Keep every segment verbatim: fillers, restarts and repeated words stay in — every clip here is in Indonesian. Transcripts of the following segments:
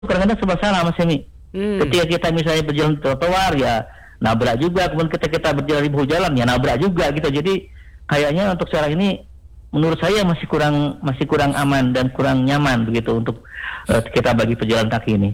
kadang-kadang serba salah Mas Hemi. Hmm. Ketika kita misalnya berjalan di trotoar ya nabrak juga, kemudian ketika kita berjalan di bahu jalan ya nabrak juga gitu. Jadi kayaknya untuk sekarang ini menurut saya masih kurang masih kurang aman dan kurang nyaman begitu untuk uh, kita bagi pejalan kaki ini.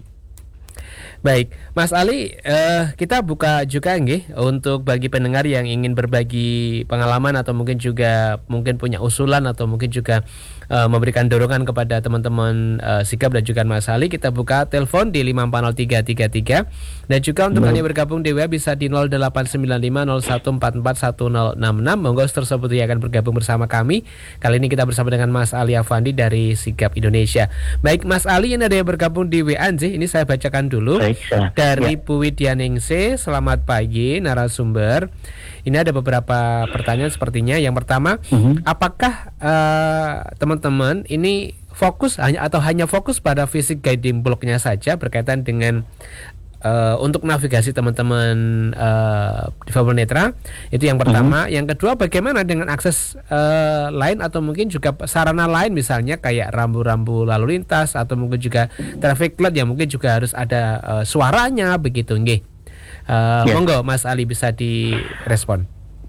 Baik, Mas Ali, uh, kita buka juga nggih untuk bagi pendengar yang ingin berbagi pengalaman atau mungkin juga mungkin punya usulan atau mungkin juga uh, memberikan dorongan kepada teman-teman uh, Sigap dan juga Mas Ali. Kita buka telepon di lima empat nol tiga tiga tiga dan juga untuk yang bergabung di W A bisa di nol delapan sembilan lima nol satu empat empat satu nol enam enam. Monggo tersebut yang akan bergabung bersama kami. Kali ini kita bersama dengan Mas Ali Afandi dari Sigap Indonesia. Baik, Mas Ali, ini ada yang bergabung di W A nggih. Ini saya bacakan dulu. Dari ya. Bu Widyaningsih, selamat pagi narasumber. Ini ada beberapa pertanyaan sepertinya. Yang pertama, uh-huh. apakah uh, teman-teman ini fokus hanya atau hanya fokus pada fisik guiding block-nya saja berkaitan dengan uh, untuk navigasi teman-teman uh, difabel netra? Itu yang pertama. Uh-huh. Yang kedua, bagaimana dengan akses uh, lain atau mungkin juga sarana lain misalnya kayak rambu-rambu lalu lintas atau mungkin juga traffic light yang mungkin juga harus ada uh, suaranya begitu nggih. Uh, yeah. Monggo Mas Ali bisa direspon.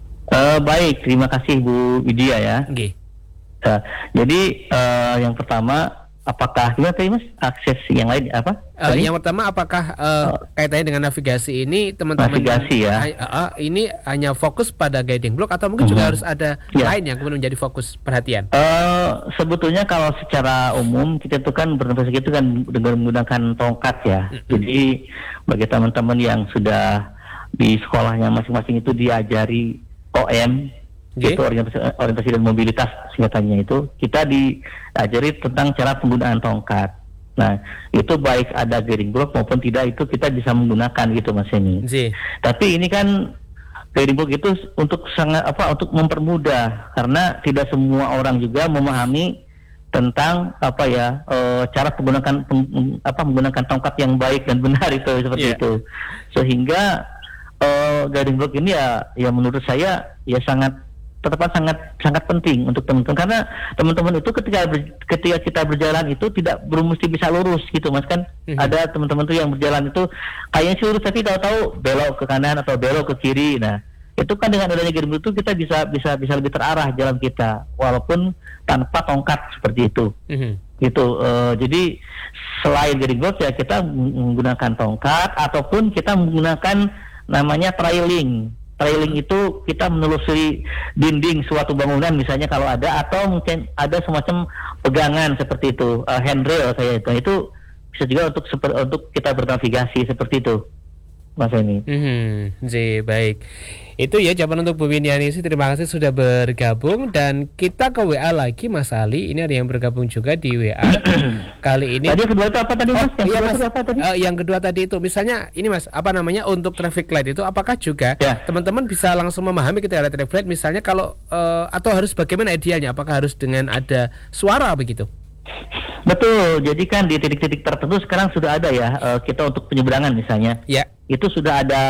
Uh, baik, terima kasih Bu Widya ya. Nggih. Uh, jadi uh, yang pertama, apakah gimana tadi Mas akses yang lain apa? Uh, yang pertama, apakah uh, uh, kaitannya dengan navigasi ini teman-teman navigasi ya? Uh, uh, ini hanya fokus pada guiding block atau mungkin uh-huh. juga harus ada yeah. lain yang kemudian menjadi fokus perhatian? Uh, sebetulnya kalau secara umum kita itu kan bernavigasi itu kan dengan menggunakan tongkat ya. Uh-huh. Jadi bagi teman-teman yang sudah di sekolahnya masing-masing itu diajari O M. Okay. Itu orientasi, orientasi dan mobilitas singkatannya itu kita diajari tentang cara penggunaan tongkat. Nah itu baik ada guiding block maupun tidak itu kita bisa menggunakan gitu Mas Hemi. Tapi ini kan guiding block itu untuk sangat apa untuk mempermudah karena tidak semua orang juga memahami tentang apa ya e, cara menggunakan peng, apa menggunakan tongkat yang baik dan benar itu seperti yeah. itu sehingga e, guiding block ini ya ya menurut saya ya sangat tetap sangat sangat penting untuk teman-teman karena teman-teman itu ketika ber, ketika kita berjalan itu tidak belum mesti bisa lurus gitu Mas kan mm-hmm. ada teman-teman tuh yang berjalan itu kayaknya sih lurus tapi tahu-tahu belok ke kanan atau belok ke kiri. Nah itu kan dengan adanya guiding block itu kita bisa bisa bisa lebih terarah jalan kita walaupun tanpa tongkat seperti itu. Mm-hmm. Gitu uh, jadi selain guiding block ya kita menggunakan tongkat ataupun kita menggunakan namanya trailing. Trailing itu kita menelusuri dinding suatu bangunan misalnya kalau ada atau mungkin ada semacam pegangan seperti itu uh, handrail kayak itu itu bisa juga untuk seper, untuk kita bernavigasi seperti itu Mas Eni. Hmm, J, baik. Itu ya jawaban untuk Bu Widyaningsih. Terima kasih sudah bergabung dan kita ke W A lagi Mas Ali. Ini ada yang bergabung juga di W A. Kali ini. Tadi yang kedua itu apa tadi Mas? Oh, yang, iya, kedua mas. Itu apa tadi? Uh, yang kedua tadi itu misalnya ini Mas, apa namanya untuk traffic light itu apakah juga ya. teman-teman bisa langsung memahami ketika ada traffic light misalnya kalau uh, atau harus bagaimana idealnya? Apakah harus dengan ada suara begitu? Betul, jadi kan di titik-titik tertentu sekarang sudah ada ya uh, kita untuk penyeberangan misalnya. Ya. Itu sudah ada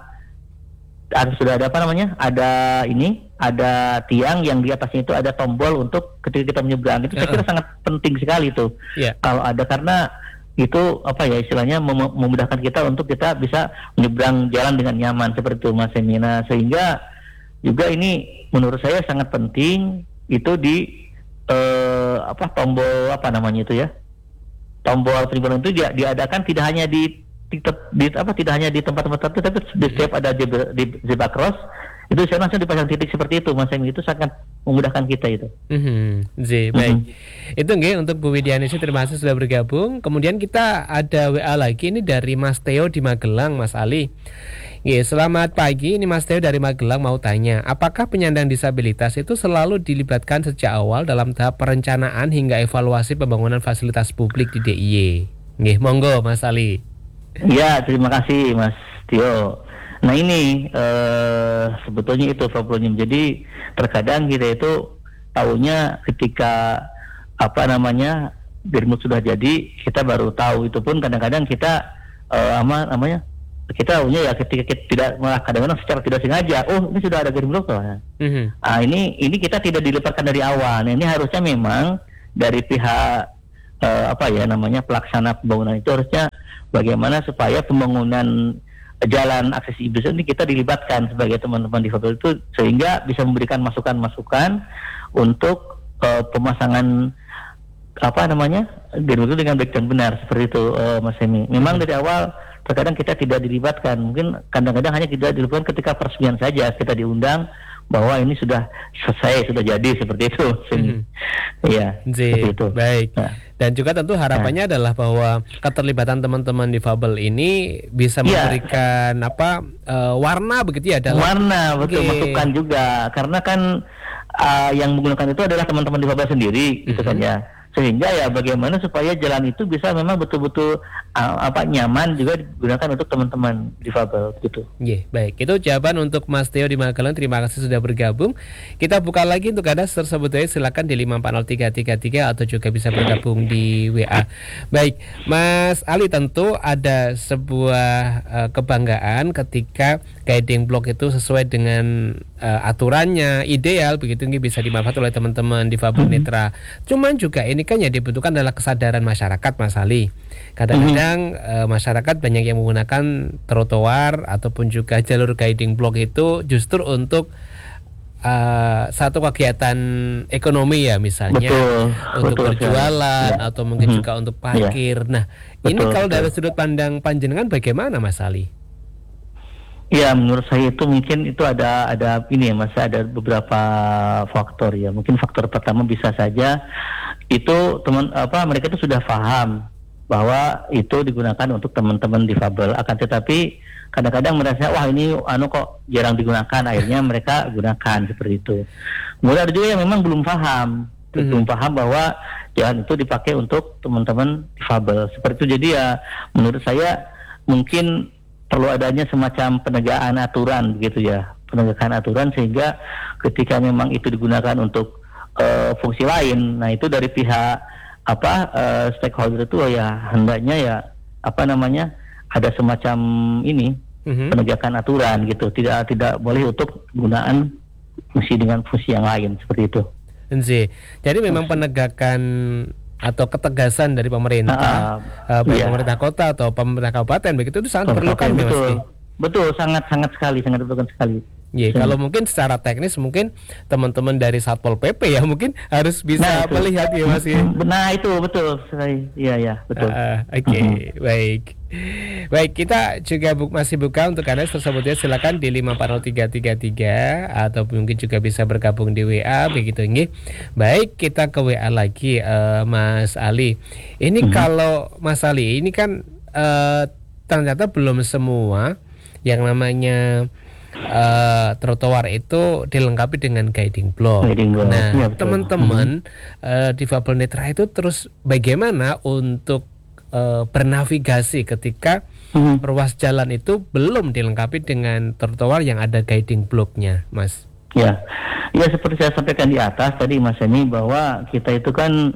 ada sudah ada apa namanya? Ada ini, ada tiang yang di atasnya itu ada tombol untuk ketika kita menyeberang. Itu uh-uh. saya kira sangat penting sekali itu. Yeah. Kalau ada karena itu apa ya istilahnya mem- memudahkan kita untuk kita bisa menyeberang jalan dengan nyaman seperti itu Mas Semina. Sehingga juga ini menurut saya sangat penting itu di Uh, apa tombol apa namanya itu ya tombol penyeberangan itu dia diadakan tidak hanya di, di, di apa tidak hanya di tempat-tempat tertentu tapi di setiap ada di, di zebra cross itu saya langsung dipasang titik seperti itu Mas Emi itu sangat memudahkan kita itu. Mm-hmm. Z, baik. Mm-hmm. Itu nggih untuk Bu Widyaningsih terima kasih sudah bergabung. Kemudian kita ada W A lagi ini dari Mas Theo di Magelang Mas Ali. Nggih, selamat pagi. Ini Mas Theo dari Magelang mau tanya, apakah penyandang disabilitas itu selalu dilibatkan sejak awal dalam tahap perencanaan hingga evaluasi pembangunan fasilitas publik di D I Y? Nggih, monggo Mas Ali. Ya, terima kasih Mas Theo. Nah ini eh, sebetulnya itu problemnya. Jadi terkadang kita itu tahunya ketika apa namanya Dirmut sudah jadi kita baru tahu itu pun kadang-kadang kita eh, ama namanya kita tahunya ya ketika kita tidak malah kadang-kadang secara tidak sengaja oh ini sudah ada guiding block loh. Mm-hmm. Ah ini ini kita tidak dilibatkan dari awal. Nah, ini harusnya memang dari pihak uh, apa ya namanya pelaksana pembangunan itu harusnya bagaimana supaya pembangunan jalan aksesibel ini kita dilibatkan sebagai teman-teman difabel itu sehingga bisa memberikan masukan-masukan untuk uh, pemasangan apa namanya gedung itu dengan baik dan benar seperti itu uh, Mas Hemi. Memang dari awal terkadang kita tidak dilibatkan, mungkin kadang-kadang hanya tidak dilibatkan ketika peresmian saja kita diundang bahwa ini sudah selesai, sudah jadi seperti itu. Iya, hmm. seperti itu. Baik. Nah. Dan juga tentu harapannya nah. adalah bahwa keterlibatan teman-teman difabel ini bisa ya. memberikan apa uh, warna begitu ya dalam warna, betul, okay. masukan juga. Karena kan uh, yang menggunakan itu adalah teman-teman difabel sendiri, gitu mm-hmm. kan ya. Sehingga ya bagaimana supaya jalan itu bisa memang betul-betul uh, apa nyaman juga digunakan untuk teman-teman difabel gitu. Iya, yeah, baik. Itu jawaban untuk Mas Theo di Magelang. Terima kasih sudah bergabung. Kita buka lagi untuk Anda tersebut aja silakan di lima empat nol tiga tiga tiga atau juga bisa bergabung di W A. Baik, Mas Ali, tentu ada sebuah uh, kebanggaan ketika guiding block itu sesuai dengan uh, aturannya, ideal begitu, ini bisa dimanfaatkan oleh teman-teman difabel netra. Cuman juga ini kan yang dibutuhkan adalah kesadaran masyarakat, Mas Ali. Kadang-kadang mm-hmm. uh, masyarakat banyak yang menggunakan trotoar ataupun juga jalur guiding block itu justru untuk uh, satu kegiatan ekonomi ya, misalnya betul, untuk betul, berjualan ya. atau mungkin mm-hmm. juga untuk parkir. Ya. Nah, betul, ini kalau betul. dari sudut pandang panjenengan bagaimana, Mas Ali? Ya, menurut saya itu mungkin itu ada ada ini ya Mas, ada beberapa faktor ya. Mungkin faktor pertama bisa saja itu teman apa mereka itu sudah paham bahwa itu digunakan untuk teman-teman difabel, akan tetapi kadang-kadang merasa wah ini anu kok jarang digunakan, akhirnya mereka gunakan seperti itu. Kemudian ada juga yang memang belum paham, mm-hmm. belum paham bahwa jalan itu dipakai untuk teman-teman difabel seperti itu. Jadi ya menurut saya mungkin perlu adanya semacam penegakan aturan begitu ya, penegakan aturan sehingga ketika memang itu digunakan untuk uh, fungsi lain, nah itu dari pihak apa uh, stakeholder itu ya hendaknya ya apa namanya ada semacam ini mm-hmm. penegakan aturan gitu, tidak tidak boleh untuk penggunaan fungsi dengan fungsi yang lain seperti itu. Jadi memang penegakan atau ketegasan dari pemerintah, uh, uh, baik iya. pemerintah kota atau pemerintah kabupaten begitu itu sangat diperlukan, betul, Mas. Betul, betul, sangat sangat sekali, sangat diperlukan sekali. Iya, hmm. kalau mungkin secara teknis mungkin teman-teman dari Satpol P P ya mungkin harus bisa nah, melihat ya Mas ya. Nah itu betul sekali, iya ya betul. Uh, Oke, okay. uh-huh. baik, baik kita juga bu- masih buka untuk Anda tersebut ya, silakan di lima empat nol tiga tiga tiga atau mungkin juga bisa bergabung di W A begitu ini. Baik, kita ke W A lagi uh, Mas Ali. Ini uh-huh. kalau Mas Ali ini kan uh, ternyata belum semua yang namanya Uh, trotoar itu dilengkapi dengan guiding block. Guiding block. Nah, ya, teman-teman mm-hmm. uh, difabel netra itu terus bagaimana untuk uh, bernavigasi ketika mm-hmm. ruas jalan itu belum dilengkapi dengan trotoar yang ada guiding blocknya, Mas? Ya, ya seperti saya sampaikan di atas tadi, Mas Eni, bahwa kita itu kan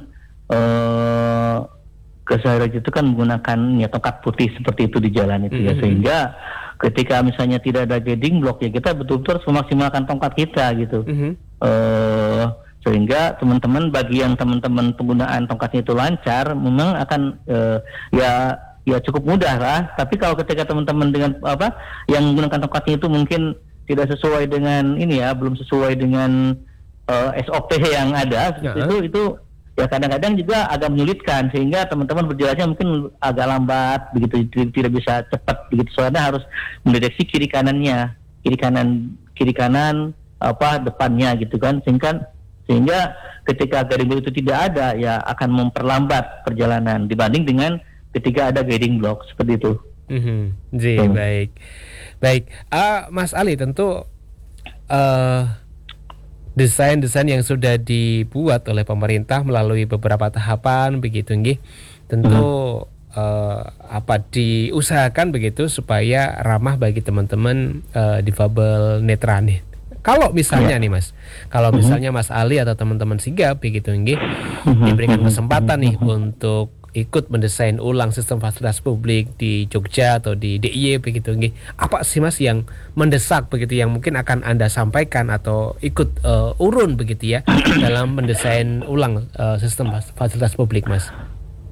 uh, keseharian itu kan menggunakan ya, tongkat putih seperti itu di jalan itu mm-hmm. ya, sehingga ketika misalnya tidak ada guiding block ya kita betul-betul harus memaksimalkan tongkat kita gitu, mm-hmm. uh, sehingga teman-teman bagi yang teman-teman penggunaan tongkatnya itu lancar memang akan uh, ya ya cukup mudah lah. Tapi kalau ketika teman-teman dengan apa yang menggunakan tongkatnya itu mungkin tidak sesuai dengan ini ya, belum sesuai dengan uh, S O P yang ada, uh-huh. itu itu ya kadang-kadang juga agak menyulitkan sehingga teman-teman berjalannya mungkin agak lambat begitu, tidak bisa cepat begitu, soalnya harus mendeteksi kiri kanannya, kiri kanan kiri kanan apa depannya gitu kan, sehingga sehingga ketika guiding block itu tidak ada ya akan memperlambat perjalanan dibanding dengan ketika ada guiding block seperti itu. Mm-hmm. Jadi, hmm. baik baik uh, Mas Ali, tentu uh, desain-desain yang sudah dibuat oleh pemerintah melalui beberapa tahapan begitu nggih, tentu hmm. uh, apa diusahakan begitu supaya ramah bagi teman-teman uh, difabel netra nih. Kalau misalnya yeah. nih Mas, kalau misalnya Mas Ali atau teman-teman sigap begitu nggih diberikan kesempatan nih untuk ikut mendesain ulang sistem fasilitas publik di Jogja atau di D I Y begitu nggih. Apa sih Mas yang mendesak begitu yang mungkin akan Anda sampaikan atau ikut uh, urun begitu ya dalam mendesain ulang uh, sistem fasilitas publik, Mas?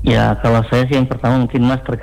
Ya, kalau saya sih yang pertama mungkin Mas